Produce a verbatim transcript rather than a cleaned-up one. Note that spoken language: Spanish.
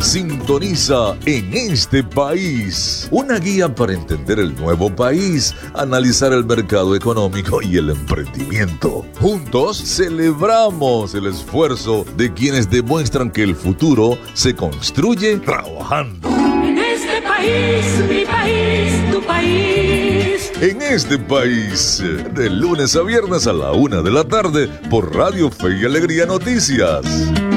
Sintoniza En Este País, una guía para entender el nuevo país, analizar el mercado económico y el emprendimiento. Juntos celebramos el esfuerzo de quienes demuestran que el futuro se construye trabajando. En este país, mi país, tu país. En Este País, de lunes a viernes a la una de la tarde por Radio Fe y Alegría Noticias.